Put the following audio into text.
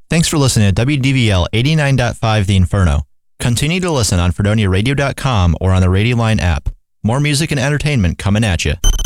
Thanks for listening to WDVL 89.5 The Inferno. Continue to listen on FredoniaRadio.com or on the Radio Line app. More music and entertainment coming at you.